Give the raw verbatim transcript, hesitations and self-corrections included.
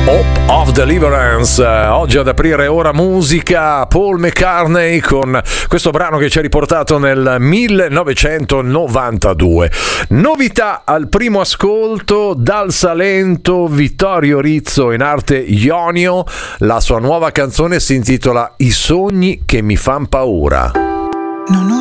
Hope of Deliverance, oggi ad aprire Ora Musica, Paul McCartney con questo brano che ci ha riportato nel millenovecentonovantadue. Novità al primo ascolto dal Salento, Vittorio Rizzo in arte Ionio, la sua nuova canzone si intitola I sogni che mi fan paura. Non ho